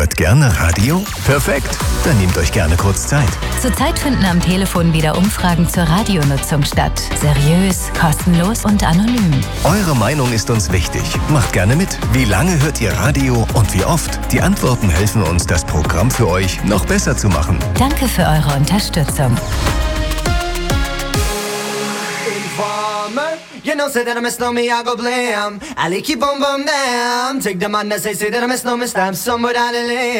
Hört gerne Radio? Perfekt, dann nehmt euch gerne kurz Zeit. Zurzeit finden am Telefon wieder Umfragen zur Radionutzung statt. Seriös, kostenlos und anonym. Eure Meinung ist uns wichtig. Macht gerne mit. Wie lange hört ihr Radio und wie oft? Die Antworten helfen uns, das Programm für euch noch besser zu machen. Danke für eure Unterstützung. You know, say that I miss no me, I go blam. I like keep on bum bam. Take the man that say that I miss no me, stamp somewhere down the lane.